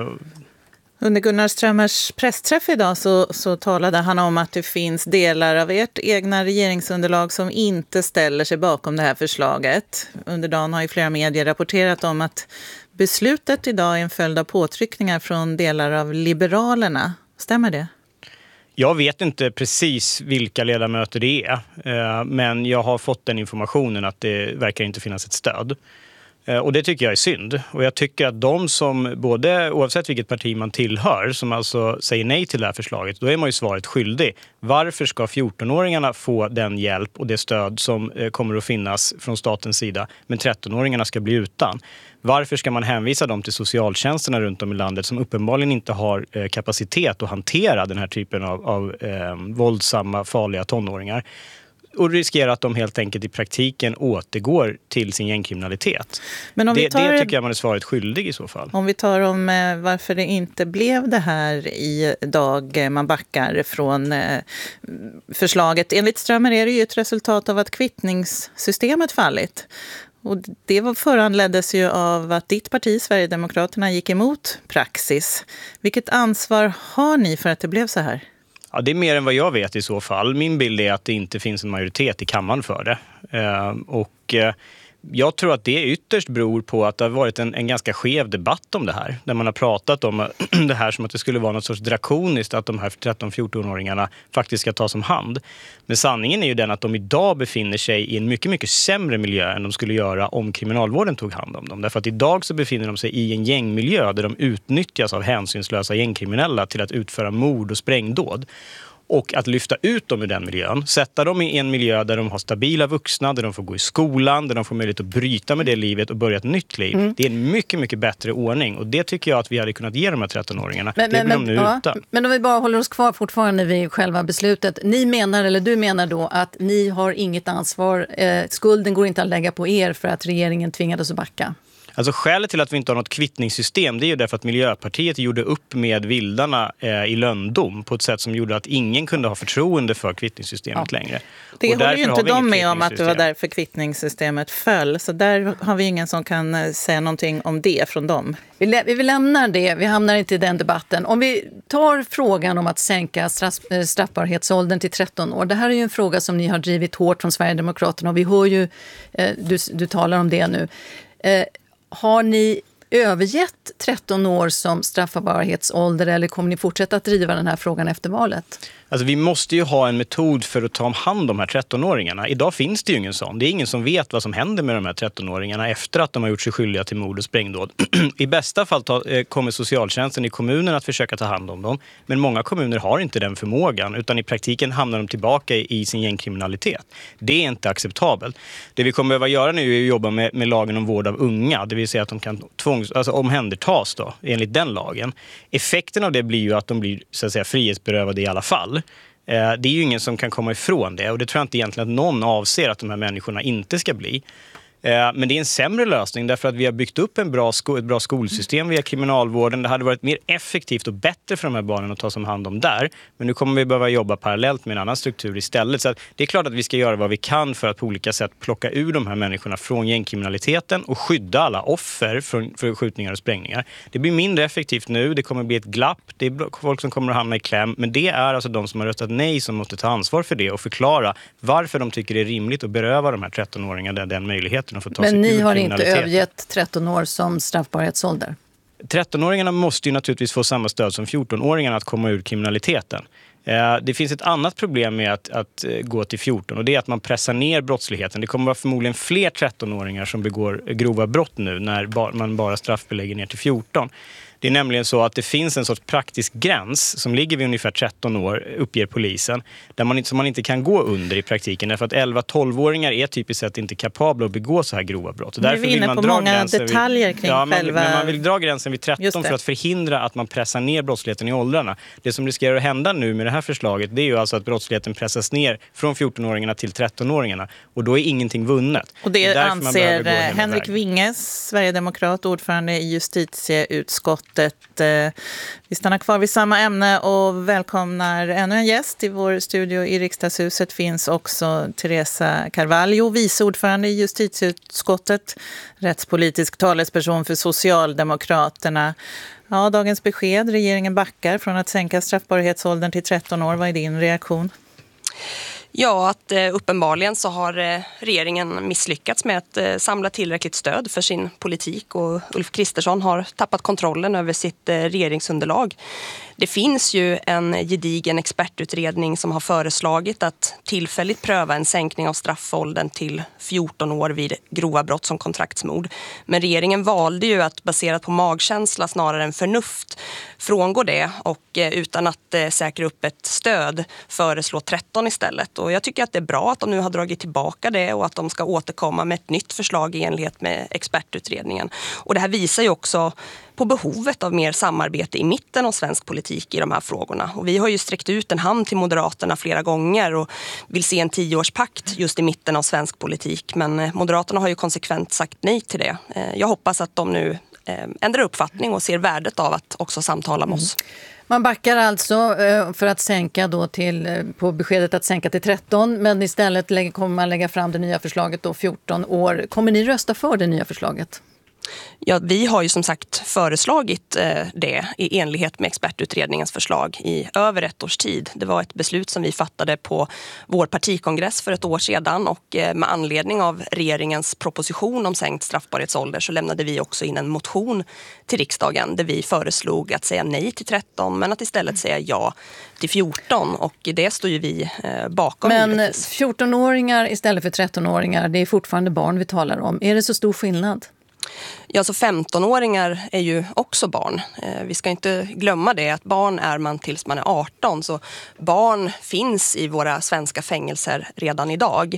Under Gunnar Strömmers pressträff idag så talade han om att det finns delar av ert egna regeringsunderlag som inte ställer sig bakom det här förslaget. Under dagen har ju flera medier rapporterat om att beslutet idag är en följd av påtryckningar från delar av Liberalerna. Stämmer det? Jag vet inte precis vilka ledamöter det är, men jag har fått den informationen att det verkar inte finnas ett stöd. Och det tycker jag är synd. Och jag tycker att de som, oavsett vilket parti man tillhör, som alltså säger nej till det här förslaget, då är man ju svaret skyldig. Varför ska 14-åringarna få den hjälp och det stöd som kommer att finnas från statens sida, men 13-åringarna ska bli utan? Varför ska man hänvisa dem till socialtjänsterna runt om i landet som uppenbarligen inte har kapacitet att hantera den här typen av våldsamma, farliga tonåringar? Och riskerar att de helt enkelt i praktiken återgår till sin gängkriminalitet. Men om det tycker jag man är svaret skyldig i så fall. Om vi tar om varför det inte blev det här idag, man backar från förslaget. Enligt Strömmer är det ju ett resultat av att kvittningssystemet fallit. Och det föranleddes ju av att ditt parti, Sverigedemokraterna, gick emot praxis. Vilket ansvar har ni för att det blev så här? Ja, det är mer än vad jag vet i så fall. Min bild är att det inte finns en majoritet i kammaren för det. Jag tror att det ytterst beror på att det har varit en ganska skev debatt om det här. Där man har pratat om det här som att det skulle vara något sorts drakoniskt att de här 13-14-åringarna faktiskt ska tas om hand. Men sanningen är ju den att de idag befinner sig i en mycket, mycket sämre miljö än de skulle göra om kriminalvården tog hand om dem. Därför att idag så befinner de sig i en gängmiljö där de utnyttjas av hänsynslösa gängkriminella till att utföra mord och sprängdåd. Och att lyfta ut dem ur den miljön, sätta dem i en miljö där de har stabila vuxna, där de får gå i skolan, där de får möjlighet att bryta med det livet och börja ett nytt liv. Det är en mycket, mycket bättre ordning. Och det tycker jag att vi hade kunnat ge de här 13-åringarna. Det blir de nu utan. Men om vi bara håller oss kvar fortfarande vid själva beslutet. Du menar då att ni har inget ansvar, skulden går inte att lägga på er för att regeringen tvingades att backa? Alltså skälet till att vi inte har något kvittningssystem, det är ju därför att Miljöpartiet gjorde upp med vildarna i lönndom på ett sätt som gjorde att ingen kunde ha förtroende för kvittningssystemet längre. Det håller ju inte de med om att det var därför kvittningssystemet föll. Så där har vi ingen som kan säga någonting om det från dem. Vi lämnar det, vi hamnar inte i den debatten. Om vi tar frågan om att sänka straffbarhetsåldern till 13 år. Det här är ju en fråga som ni har drivit hårt från Sverigedemokraterna och vi hör ju, du talar om det nu. Har ni övergett 13 år som straffbarhetsålder eller kommer ni fortsätta att driva den här frågan efter valet? Alltså vi måste ju ha en metod för att ta hand om de här 13-åringarna. Idag finns det ju ingen sån. Det är ingen som vet vad som händer med de här 13-åringarna efter att de har gjort sig skyldiga till mord och sprängdåd. I bästa fall kommer socialtjänsten i kommunen att försöka ta hand om dem. Men många kommuner har inte den förmågan utan i praktiken hamnar de tillbaka i sin gängkriminalitet. Det är inte acceptabelt. Det vi kommer behöva göra nu är att jobba med lagen om vård av unga. Det vill säga att de kan omhändertas då, enligt den lagen. Effekten av det blir ju att de blir så att säga frihetsberövade i alla fall. Det är ju ingen som kan komma ifrån det och det tror jag inte egentligen att någon avser att de här människorna inte ska bli. Men det är en sämre lösning därför att vi har byggt upp ett bra skolsystem via kriminalvården. Det hade varit mer effektivt och bättre för de här barnen att ta som hand om där. Men nu kommer vi behöva jobba parallellt med en annan struktur istället. Så att det är klart att vi ska göra vad vi kan för att på olika sätt plocka ur de här människorna från gängkriminaliteten och skydda alla offer för skjutningar och sprängningar. Det blir mindre effektivt nu, det kommer bli ett glapp, det är folk som kommer att hamna i kläm. Men det är alltså de som har röstat nej som måste ta ansvar för det och förklara varför de tycker det är rimligt att beröva de här 13-åringarna den möjligheten. Men ni har inte övergett 13 år som straffbarhetsålder? 13-åringarna måste ju naturligtvis få samma stöd som 14-åringarna att komma ur kriminaliteten. Det finns ett annat problem med att gå till 14 och det är att man pressar ner brottsligheten. Det kommer vara förmodligen fler 13-åringar som begår grova brott nu när man bara straffbelägger ner till 14. Det är nämligen så att det finns en sorts praktisk gräns som ligger vid ungefär 13 år, uppger polisen, som man inte kan gå under i praktiken. Därför att 11-12-åringar är typiskt sett inte kapabla att begå så här grova brott. Och därför vi är inne på många detaljer kring själva... Men man vill dra gränsen vid 13 för att förhindra att man pressar ner brottsligheten i åldrarna. Det som riskerar att hända nu med det här förslaget, det är ju alltså att brottsligheten pressas ner från 14-åringarna till 13-åringarna. Och då är ingenting vunnet. Och det anser Henrik Winge, Sverigedemokrat, ordförande i justitieutskottet. Vi stannar kvar vid samma ämne och välkomnar ännu en gäst. I vår studio i Riksdagshuset finns också Teresa Carvalho, vice ordförande i justitieutskottet, rättspolitisk talesperson för Socialdemokraterna. Ja, dagens besked, regeringen backar från att sänka straffbarhetsåldern till 13 år. Vad är din reaktion? Ja, att uppenbarligen så har regeringen misslyckats med att samla tillräckligt stöd för sin politik och Ulf Kristersson har tappat kontrollen över sitt regeringsunderlag. Det finns ju en gedigen expertutredning som har föreslagit att tillfälligt pröva en sänkning av straffåldern till 14 år vid grova brott som kontraktsmord. Men regeringen valde ju att baserat på magkänsla snarare än förnuft frångå det och utan att säkra upp ett stöd föreslå 13 istället. Och jag tycker att det är bra att de nu har dragit tillbaka det och att de ska återkomma med ett nytt förslag i enlighet med expertutredningen. Och det här visar ju också på behovet av mer samarbete i mitten av svensk politik i de här frågorna. Och vi har ju sträckt ut en hand till Moderaterna flera gånger och vill se en 10-årspakt just i mitten av svensk politik. Men Moderaterna har ju konsekvent sagt nej till det. Jag hoppas att de nu ändrar uppfattning och ser värdet av att också samtala med oss. Man backar alltså för att sänka då på beskedet att sänka till 13, men istället kommer man lägga fram det nya förslaget då 14 år. Kommer ni rösta för det nya förslaget? Ja, vi har ju som sagt föreslagit det i enlighet med expertutredningens förslag i över ett års tid. Det var ett beslut som vi fattade på vår partikongress för ett år sedan och med anledning av regeringens proposition om sänkt straffbarhetsålder så lämnade vi också in en motion till riksdagen där vi föreslog att säga nej till 13 men att istället säga ja till 14 och det står ju vi bakom. Men 14-åringar istället för 13-åringar, det är fortfarande barn vi talar om. Är det så stor skillnad? Ja, så 15-åringar är ju också barn. Vi ska inte glömma det att barn är man tills man är 18. Så barn finns i våra svenska fängelser redan idag.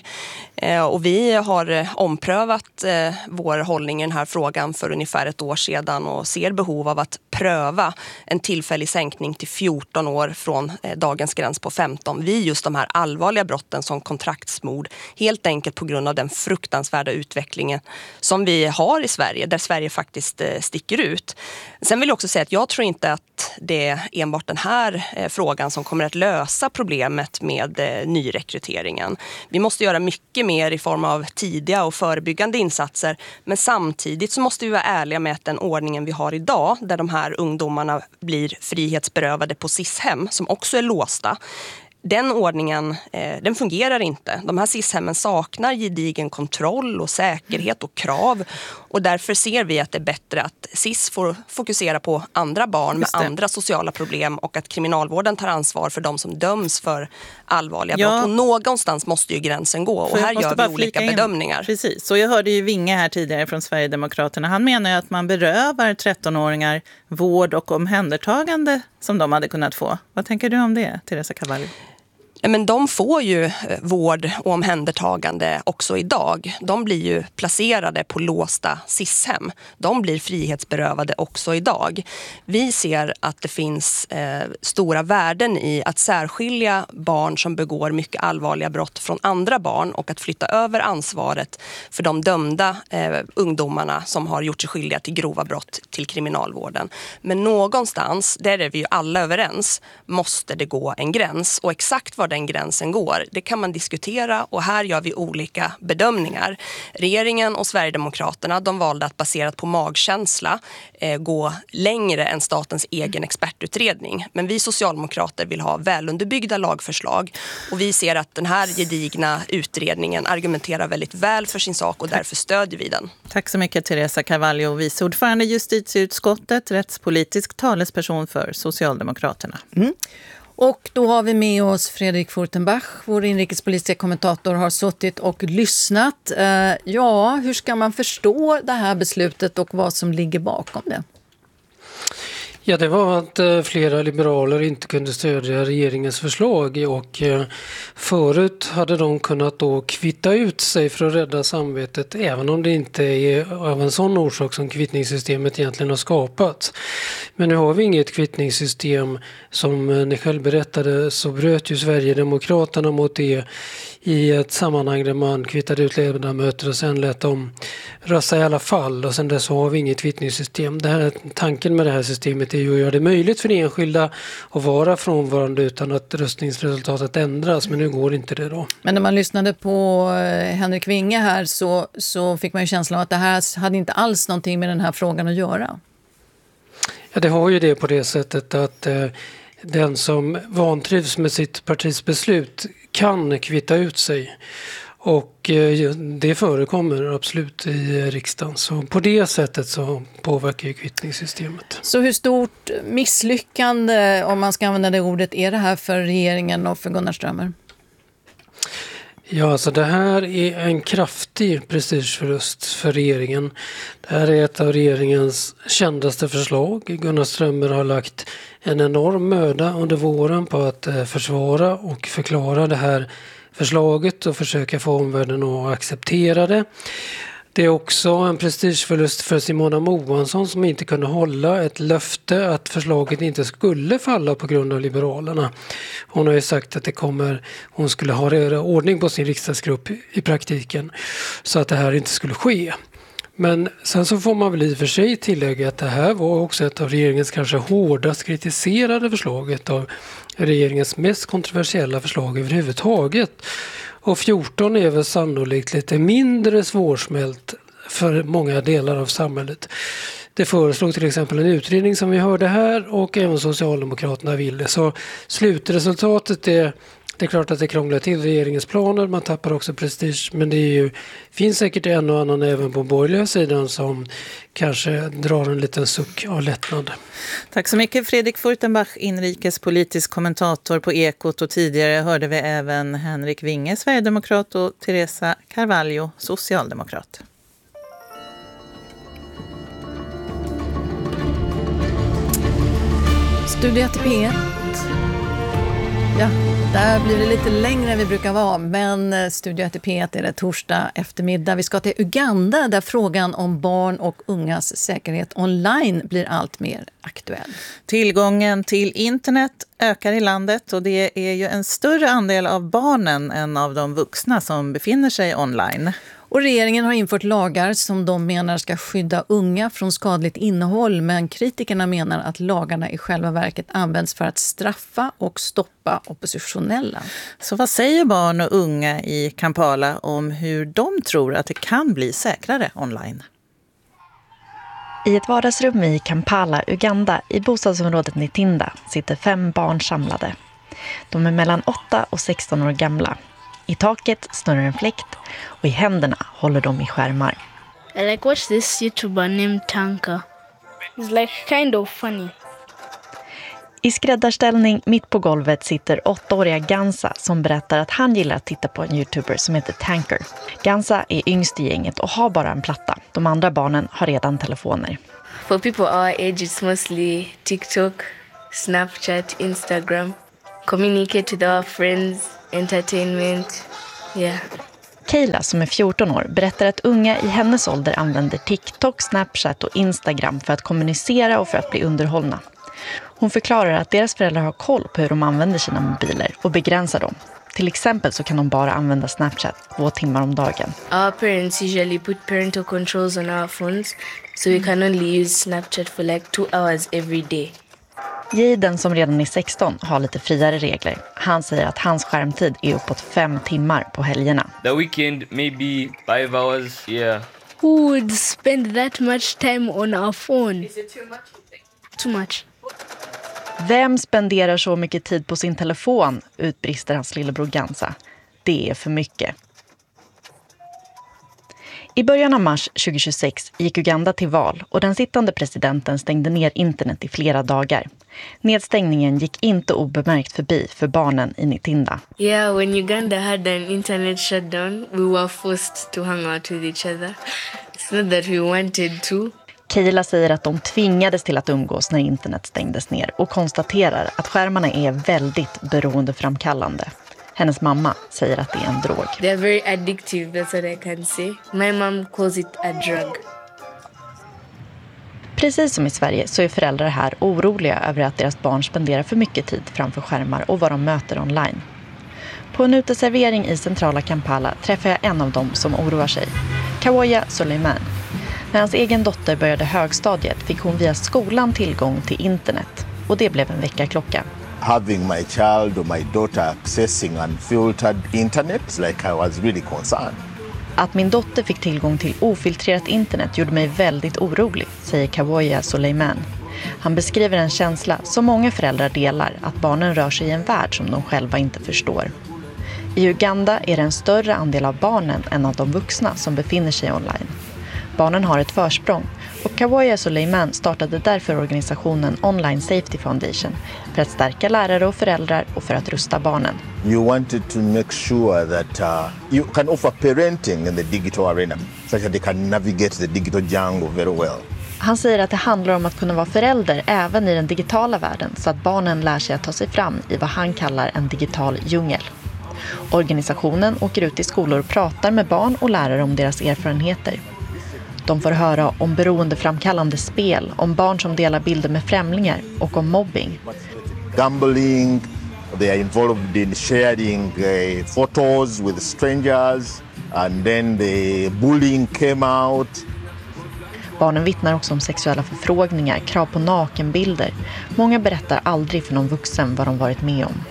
Och vi har omprövat vår hållning i den här frågan för ungefär ett år sedan och ser behov av att pröva en tillfällig sänkning till 14 år från dagens gräns på 15 vid just de här allvarliga brotten som kontraktsmord. Helt enkelt på grund av den fruktansvärda utvecklingen som vi har i Sverige, där Sverige faktiskt sticker ut. Sen vill jag också säga att jag tror inte att det är enbart den här frågan som kommer att lösa problemet med nyrekryteringen. Vi måste göra mycket mer i form av tidiga och förebyggande insatser, men samtidigt så måste vi vara ärliga med att den ordningen vi har idag, där de här ungdomarna blir frihetsberövade på SIS-hem som också är låsta, Den ordningen, den fungerar inte. De här SIS-hemmen saknar gedigen kontroll och säkerhet och krav. Och därför ser vi att det är bättre att SIS får fokusera på andra barn med andra sociala problem och att kriminalvården tar ansvar för de som döms för allvarliga brott. Och någonstans måste ju gränsen gå och här gör vi olika bedömningar. Precis, så jag hörde ju Winge här tidigare från Sverigedemokraterna. Han menar ju att man berövar 13-åringar vård och omhändertagande som de hade kunnat få. Vad tänker du om det, Teresa Carvalho? Men de får ju vård och omhändertagande också idag. De blir ju placerade på låsta SIS-hem. De blir frihetsberövade också idag. Vi ser att det finns stora värden i att särskilja barn som begår mycket allvarliga brott från andra barn och att flytta över ansvaret för de dömda ungdomarna som har gjort sig skyldiga till grova brott till kriminalvården. Men någonstans, där är vi ju alla överens, måste det gå en gräns. Och exakt var den gränsen går, det kan man diskutera och här gör vi olika bedömningar. Regeringen och Sverigedemokraterna, de valde att baserat på magkänsla gå längre än statens egen expertutredning. Men vi socialdemokrater vill ha välunderbyggda lagförslag och vi ser att den här gedigna utredningen argumenterar väldigt väl för sin sak och därför stödjer vi den. Tack så mycket Teresa Carvalho, vice ordförande i justitieutskottet, rättspolitisk talesperson för Socialdemokraterna. Och då har vi med oss Fredrik Furtenbach, vår inrikespolitiska kommentator, har suttit och lyssnat. Hur ska man förstå det här beslutet och vad som ligger bakom det? Ja, det var att flera liberaler inte kunde stödja regeringens förslag och förut hade de kunnat då kvitta ut sig för att rädda samvetet även om det inte är av en sån orsak som kvittningssystemet egentligen har skapat. Men nu har vi inget kvittningssystem. Som ni själv berättade så bröt ju Sverigedemokraterna mot det i ett sammanhang där man kvittade ut ledamöter och sen lät dem rösta i alla fall och sen dess har vi inget kvittningssystem. Tanken med det här systemet är ju att göra det möjligt för enskilda att vara frånvarande utan att röstningsresultatet ändras, men nu går inte det då. Men när man lyssnade på Henrik Winge här så fick man ju känslan av att det här hade inte alls någonting med den här frågan att göra. Ja, det har ju det på det sättet att den som vantrivs med sitt partis beslut kan kvitta ut sig. Och det förekommer absolut i riksdagen. Så på det sättet så påverkar ju kvittningssystemet. Så hur stort misslyckande, om man ska använda det ordet, är det här för regeringen och för Gunnar Strömmer? Ja, alltså det här är en kraftig prestigeförlust för regeringen. Det här är ett av regeringens kändaste förslag. Gunnar Strömmer har lagt en enorm möda under våren på att försvara och förklara det här förslaget och försöka få omvärlden att acceptera det. Det är också en prestigeförlust för Simona Moansson som inte kunde hålla ett löfte att förslaget inte skulle falla på grund av Liberalerna. Hon har ju sagt att hon skulle ha ordning på sin riksdagsgrupp i praktiken så att det här inte skulle ske. Men sen så får man väl i och för sig tillägga att det här var också ett av regeringens kanske hårdast kritiserade förslaget av regeringens mest kontroversiella förslag överhuvudtaget. Och 14 är väl sannolikt lite mindre svårsmält för många delar av samhället. Det föreslog till exempel en utredning som vi hörde här och även Socialdemokraterna ville. Så slutresultatet är klart att det krånglar till regeringens planer. Man tappar också prestige. Men det finns säkert en och annan även på borgerliga sidan som kanske drar en liten suck av lättnad. Tack så mycket Fredrik Furtenbach, inrikespolitisk kommentator på Ekot, och tidigare hörde vi även Henrik Winge, Sverigedemokrat, och Teresa Carvalho, Socialdemokrat. Studio P1. Ja, där blir det lite längre än vi brukar vara, men Studio P1 är det torsdag eftermiddag. Vi ska till Uganda där frågan om barn och ungas säkerhet online blir allt mer aktuell. Tillgången till internet ökar i landet och det är ju en större andel av barnen än av de vuxna som befinner sig online. Och regeringen har infört lagar som de menar ska skydda unga från skadligt innehåll, men kritikerna menar att lagarna i själva verket används för att straffa och stoppa oppositionella. Så vad säger barn och unga i Kampala om hur de tror att det kan bli säkrare online? I ett vardagsrum i Kampala, Uganda, i bostadsområdet Nitinda, sitter 5 barn samlade. De är mellan 8 och 16 år gamla. I taket snurrar en fläkt och i händerna håller de i skärmar. I like watch this YouTuber named Tanka. He's like kind of funny. I skräddarställning mitt på golvet sitter 8-åriga Gansa som berättar att han gillar att titta på en YouTuber som heter Tanker. Gansa är yngst i gänget och har bara en platta. De andra barnen har redan telefoner. For people our age, it's mostly TikTok, Snapchat, Instagram. Communicate with our friends, entertainment, yeah. Kayla som är 14 år berättar att unga i hennes ålder använder TikTok, Snapchat och Instagram för att kommunicera och för att bli underhållna. Hon förklarar att deras föräldrar har koll på hur de använder sina mobiler och begränsar dem. Till exempel så kan de bara använda Snapchat 2 timmar om dagen. Our parents usually put parental controls on our phones, so we can only use Snapchat for like 2 hours every day. Jaden som redan är 16 har lite friare regler. Han säger att hans skärmtid är uppåt 5 timmar på helgerna. The weekend maybe 5 hours, yeah. Who would spend that much time on our phone? Is it too much? Too much. Vem spenderar så mycket tid på sin telefon? Utbrister hans lillebror Gansa. Det är för mycket. I början av mars 2026 gick Uganda till val och den sittande presidenten stängde ner internet i flera dagar. Nedstängningen gick inte obemärkt förbi för barnen i Nitinda. Yeah, when Uganda had an internet shutdown, we were forced to hang out with each other. It's not that we wanted to. Kayla säger att de tvingades till att umgås när internet stängdes ner och konstaterar att skärmarna är väldigt beroendeframkallande. Hennes mamma säger att det är en drog. They're very addictive, that's what I can say. My mom calls it a drug. Precis som i Sverige så är föräldrar här oroliga över att deras barn spenderar för mycket tid framför skärmar och vad de möter online. På en uteservering i centrala Kampala träffar jag en av dem som oroar sig. Kawoya Suleiman. När hans egen dotter började högstadiet fick hon via skolan tillgång till internet. Och det blev en väckarklocka. Having my child or my daughter accessing unfiltered internet, like I was really concerned. Att min dotter fick tillgång till ofiltrerat internet gjorde mig väldigt orolig, säger Kawoya Suleiman. Han beskriver en känsla som många föräldrar delar, att barnen rör sig i en värld som de själva inte förstår. I Uganda är det en större andel av barnen än av de vuxna som befinner sig online. Barnen har ett försprång och Kawoya Suleiman startade därför organisationen Online Safety Foundation för att stärka lärare och föräldrar och för att rusta barnen. You wanted to make sure that you can offer parenting in the digital arena so that they can navigate the digital jungle very well. Han säger att det handlar om att kunna vara förälder även i den digitala världen så att barnen lär sig att ta sig fram i vad han kallar en digital djungel. Organisationen åker ut i skolor och pratar med barn och lärare om deras erfarenheter. De får höra om beroendeframkallande spel, om barn som delar bilder med främlingar och om mobbing. Gambling, they are involved in sharing photos with strangers and then the bullying came out. Barnen vittnar också om sexuella förfrågningar, krav på nakenbilder. Många berättar aldrig för någon vuxen vad de varit med om.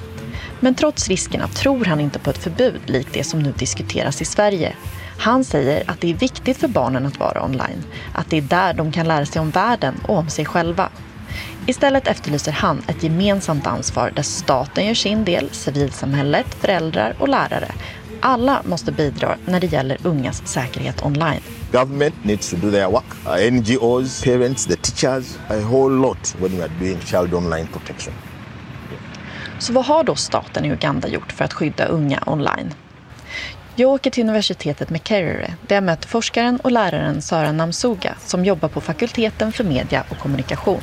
Men trots riskerna tror han inte på ett förbud likt det som nu diskuteras i Sverige. Han säger att det är viktigt för barnen att vara online, att det är där de kan lära sig om världen och om sig själva. Istället efterlyser han ett gemensamt ansvar där staten gör sin del, civilsamhället, föräldrar och lärare. Alla måste bidra när det gäller ungas säkerhet online. Government needs to do their work. NGOs, parents, the teachers, a whole lot when we are doing child online protection. Så vad har då staten i Uganda gjort för att skydda unga online? Jag åker till universitetet Makerere där jag möter forskaren och läraren Sara Namsuga som jobbar på fakulteten för media och kommunikation.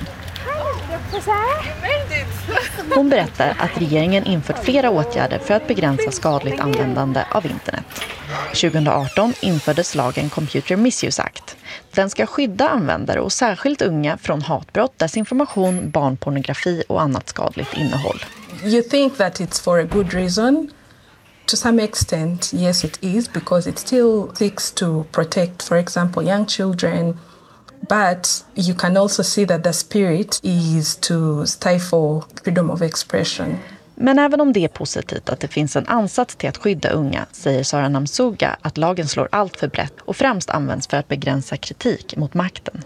Hon berättar att regeringen infört flera åtgärder för att begränsa skadligt användande av internet. 2018 infördes lagen Computer Misuse Act. Den ska skydda användare och särskilt unga från hatbrott, desinformation, barnpornografi och annat skadligt innehåll. You think that it's for a good reason? To some extent, yes, it is, because it still seeks to protect, for example, young children. But you can also see that the spirit is to stifle freedom of expression. Men även om det är positivt att det finns en ansats till att skydda unga, säger Sara Namsuga att lagen slår allt för brett och främst används för att begränsa kritik mot makten.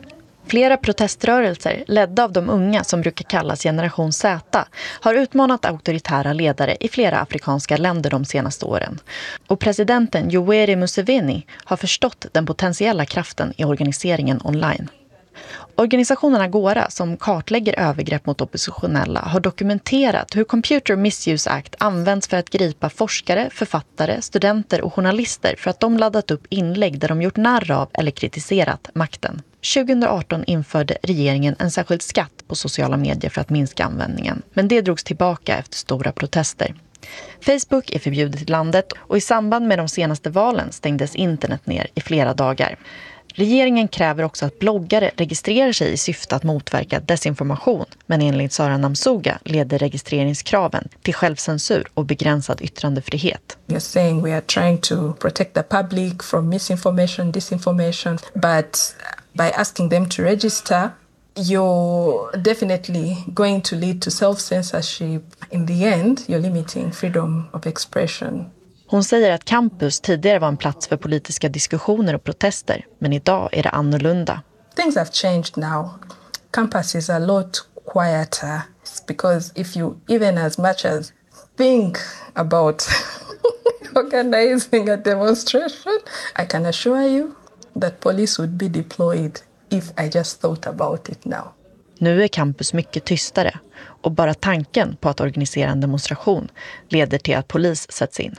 Flera proteströrelser, ledda av de unga som brukar kallas generation Z, har utmanat auktoritära ledare i flera afrikanska länder de senaste åren. Och presidenten Yoweri Museveni har förstått den potentiella kraften i organiseringen online. Organisationen Agora, som kartlägger övergrepp mot oppositionella, har dokumenterat hur Computer Misuse Act används för att gripa forskare, författare, studenter och journalister för att de laddat upp inlägg där de gjort narr av eller kritiserat makten. 2018 införde regeringen en särskild skatt på sociala medier för att minska användningen, men det drogs tillbaka efter stora protester. Facebook är förbjudet i landet och i samband med de senaste valen stängdes internet ner i flera dagar. Regeringen kräver också att bloggare registrerar sig i syfte att motverka desinformation, men enligt Sara Namsuga leder registreringskraven till självcensur och begränsad yttrandefrihet. You're saying we are trying to protect the public from misinformation, disinformation, but by asking them to register, you're definitely going to lead to self-censorship. In the end, you're limiting freedom of expression. Hon säger att campus tidigare var en plats för politiska diskussioner och protester, men idag är det annorlunda. Things have changed now. Campus is a lot quieter because if you even as much as think about organizing a demonstration, I can assure you that police would be deployed if I just thought about it now. Nu är campus mycket tystare och bara tanken på att organisera en demonstration leder till att polis sätts in.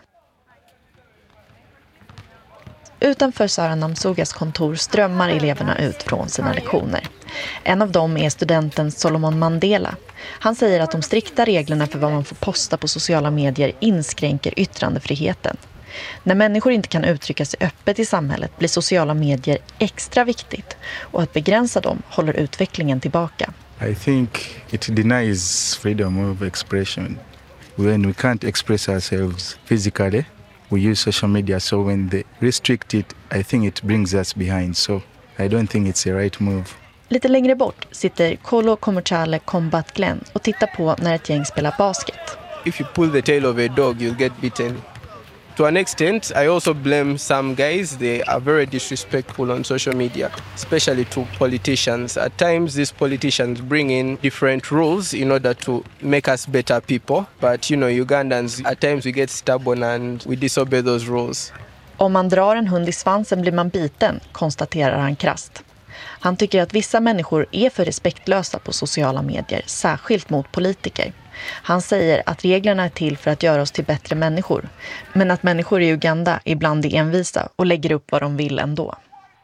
Utanför Sara Namsugas kontor strömmar eleverna ut från sina lektioner. En av dem är studenten Solomon Mandela. Han säger att de strikta reglerna för vad man får posta på sociala medier inskränker yttrandefriheten. När människor inte kan uttrycka sig öppet i samhället blir sociala medier extra viktigt, och att begränsa dem håller utvecklingen tillbaka. I think it denies freedom of expression. When we can't express ourselves physically, we use social media, so when they restrict it, I think it brings us behind. So I don't think it's a right move. Lite längre bort sitter Kolo Komochale Combat Glenn och tittar på när ett gäng spelar basket. If you pull the tail of a dog, you'll get bitten. To an extent, I also blame some guys. They are very disrespectful on social media, especially to politicians. At times, these politicians bring in different rules in order to make us better people. But, you know, Ugandans, at times we get stubborn and we disobey those rules. Om man drar en hund i svansen blir man biten, konstaterar han krasst. Han tycker att vissa människor är för respektlösa på sociala medier, särskilt mot politiker. Han säger att reglerna är till för att göra oss till bättre människor, men att människor i Uganda ibland är envisa och lägger upp vad de vill ändå.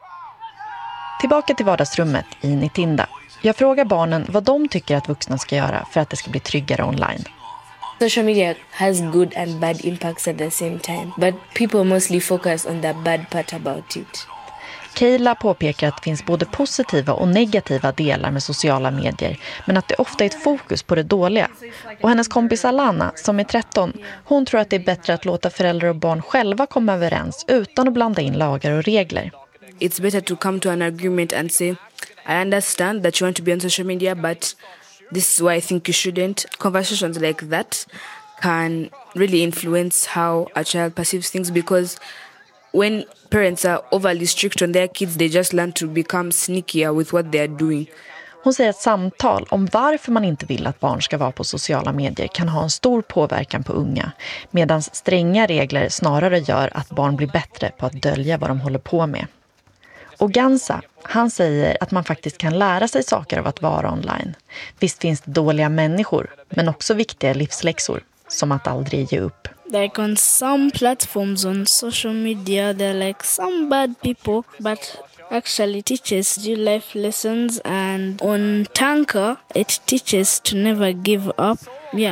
Tillbaka till vardagsrummet i Nitinda. Jag frågar barnen vad de tycker att vuxna ska göra för att det ska bli tryggare online. Social media has good and bad impacts at the same time, but people mostly focus on the bad part about it. Keila påpekar att det finns både positiva och negativa delar med sociala medier, men att det ofta är ett fokus på det dåliga. Och hennes kompis Alana, som är 13, hon tror att det är bättre att låta föräldrar och barn själva komma överens utan att blanda in lagar och regler. It's better to come to an agreement and say, I understand that you want to be on social media, but this is why I think you shouldn't. Conversations like that can really influence how a child perceives things, because when parents are overly strict on their kids, they just learn to become sneakier with what they are doing. Hon säger att samtal om varför man inte vill att barn ska vara på sociala medier kan ha en stor påverkan på unga, medan stränga regler snarare gör att barn blir bättre på att dölja vad de håller på med. Och Gansa, han säger att man faktiskt kan lära sig saker av att vara online. Visst finns det dåliga människor, men också viktiga livsläxor, som att aldrig ge upp. Like on some platforms on social media, they're like some bad people, but actually teaches you life lessons. And on Tanka, it teaches to never give up. Yeah.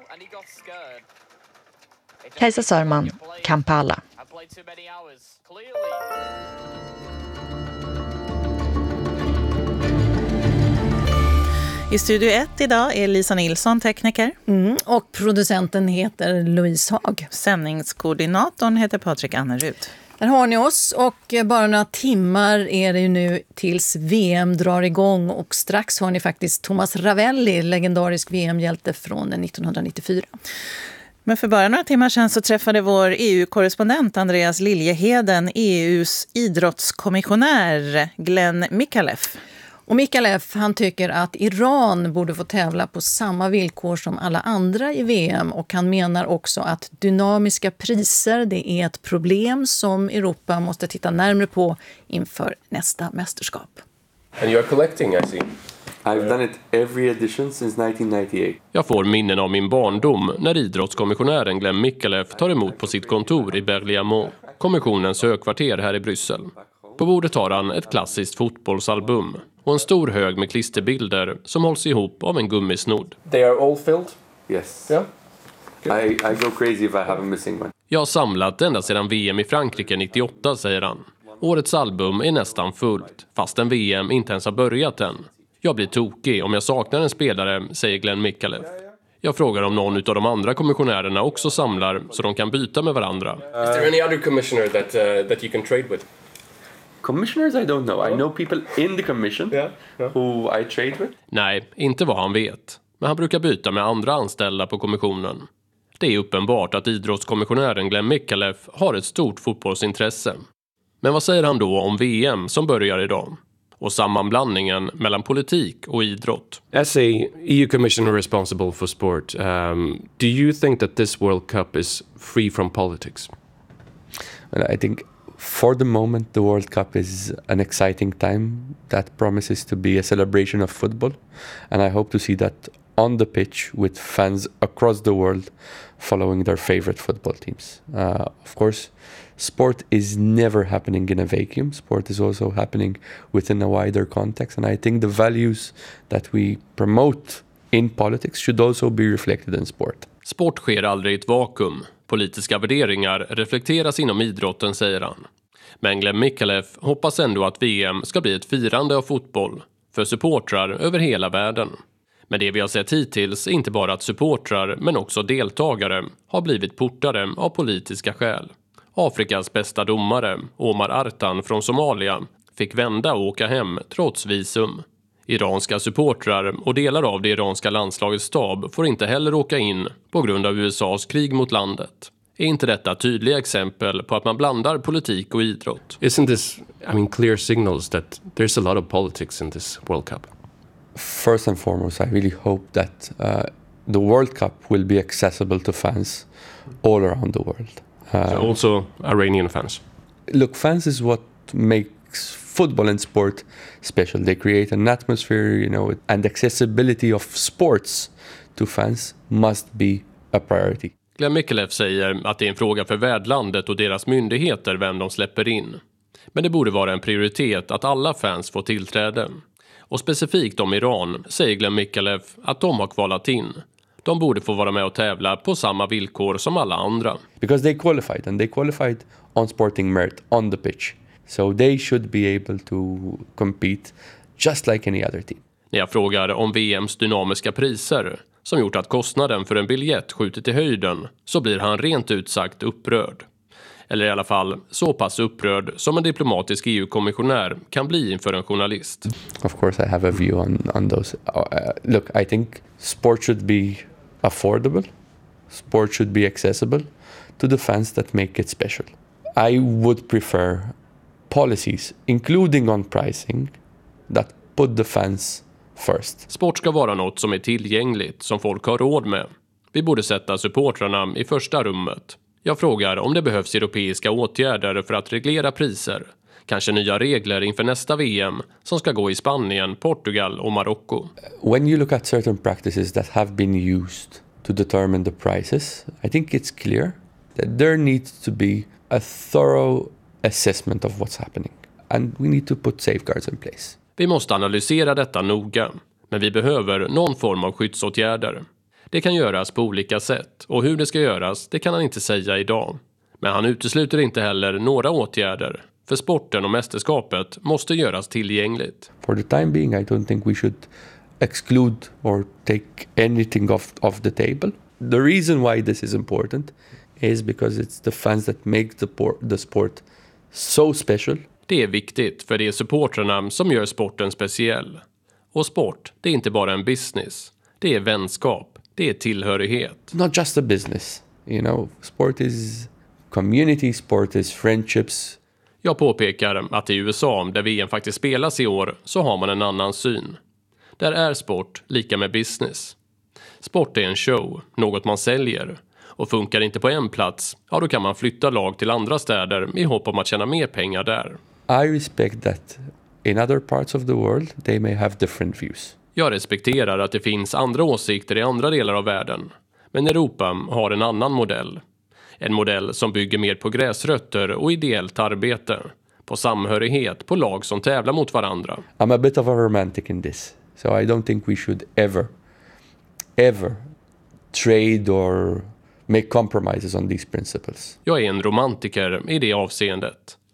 Kajsa Sörman, Kampala. I Studio 1 idag är Lisa Nilsson tekniker. Och producenten heter Louise Haag. Sändningskoordinatorn heter Patrik Annerud. Där har ni oss, och bara några timmar är det ju nu tills VM drar igång, och strax har ni faktiskt Thomas Ravelli, legendarisk VM-hjälte från 1994. Men för bara några timmar sedan så träffade vår EU-korrespondent Andreas Liljeheden EUs idrottskommissionär Glenn Mikalev. Och Mikael han tycker att Iran borde få tävla på samma villkor som alla andra i VM, och han menar också att dynamiska priser det är ett problem som Europa måste titta närmare på inför nästa mästerskap. And you're collecting, I see. I've done it every edition since 1998. Jag får minnen av min barndom när idrottskommissionären Glenn Micallef tar emot på sitt kontor i Berlaymont, kommissionens högkvarter här i Bryssel. På bordet har han ett klassiskt fotbollsalbum och en stor hög med klisterbilder som hålls ihop av en gummisnodd. They are all filled? Yes. Yeah. I go crazy if I have a missing one. Jag har samlat ända sedan VM i Frankrike 98, säger han. Årets album är nästan fullt, fastän VM inte ens har börjat än. Jag blir tokig om jag saknar en spelare, säger Glenn Micallef. Jag frågar om någon av de andra kommissionärerna också samlar så de kan byta med varandra. Is there any other commissioner that you can trade with? Commissioners, I don't know. I know people in the commission who I trade with. Nej, inte vad han vet. Men han brukar byta med andra anställda på kommissionen. Det är uppenbart att idrottskommissionären Glenn Micallef har ett stort fotbollsintresse. Men vad säger han då om VM som börjar idag? Och sammanblandningen mellan politik och idrott. As a EU commissioner responsible for sport, do you think that this World Cup is free from politics? Well, I think for the moment the World Cup is an exciting time that promises to be a celebration of football, and I hope to see that on the pitch with fans across the world following their favorite football teams. Of course, sport is never happening in a vacuum. Sport is also happening within a wider context, and I think the values that we promote in politics should also be reflected in sport. Sport sker aldrig i ett vakuum. Politiska värderingar reflekteras inom idrotten, säger han. Men Glenn Micallef hoppas ändå att VM ska bli ett firande av fotboll för supportrar över hela världen. Men det vi har sett hittills är inte bara att supportrar men också deltagare har blivit portade av politiska skäl. Afrikas bästa domare, Omar Artan från Somalia, fick vända och åka hem trots visum. Iranska supportrar och delar av det iranska landslagets stab får inte heller åka in på grund av USAs krig mot landet. Är inte detta tydliga exempel på att man blandar politik och idrott? Isn't this, clear signals that there's a lot of politics in this World Cup? First and foremost, I really hope that the World Cup will be accessible to fans all around the world. So also Iranian fans? Look, fans is what makes football and sport special. They create an atmosphere, and accessibility of sports to fans must be a priority. Glenn Micallef säger att det är en fråga för värdlandet och deras myndigheter vem de släpper in. Men det borde vara en prioritet att alla fans får tillträde. Och specifikt om Iran säger Glenn Micallef att de har kvalat in. De borde få vara med och tävla på samma villkor som alla andra. Because they qualified, and they qualified on sporting merit on the pitch. So they should be able to compete just like any other team. När jag frågar om VMs dynamiska priser som gjort att kostnaden för en biljett skjutit i höjden så blir han rent ut sagt upprörd. Eller i alla fall så pass upprörd som en diplomatisk EU-kommissionär kan bli inför en journalist. Of course I have a view on those. Look, I think sport should be affordable. Sport should be accessible to the fans that make it special. I would prefer policies, including on pricing, that put the fans first. Sport ska vara något som är tillgängligt, som folk har råd med. Vi borde sätta supportrarna i första rummet. Jag frågar om det behövs europeiska åtgärder för att reglera priser. Kanske nya regler inför nästa VM som ska gå i Spanien, Portugal och Marocko. When you look at certain practices that have been used to determine the prices, I think it's clear that there needs to be a thorough assessment of what's happening. And we need to put safeguards in place. Vi måste analysera detta noga, men vi behöver någon form av skyddsåtgärder. Det kan göras på olika sätt och hur det ska göras, det kan han inte säga idag. Men han utesluter inte heller några åtgärder. För sporten och mästerskapet måste göras tillgängligt. For the time being, I don't think we should exclude or take anything off the table. The reason why this is important is because it's the fans that make the sport so special. Det är viktigt för det är supportrarna som gör sporten speciell. Och sport, det är inte bara en business. Det är vänskap. Det är tillhörighet. Not just a business. Sport is community, sport is friendships. Jag påpekar att i USA, där VM faktiskt spelas i år, så har man en annan syn. Där är sport lika med business. Sport är en show, något man säljer. Och funkar inte på en plats, ja då kan man flytta lag till andra städer i hopp om att tjäna mer pengar där. I respect that in other parts of the world they may have different views. Jag respekterar att det finns andra åsikter i andra delar av världen. Men Europa har en annan modell. En modell som bygger mer på gräsrötter och ideellt arbete. På samhörighet, på lag som tävlar mot varandra. I'm a bit of a romantic in this. So I don't think we should ever trade or make compromises on these principles. Jag är en romantiker i det avseendet.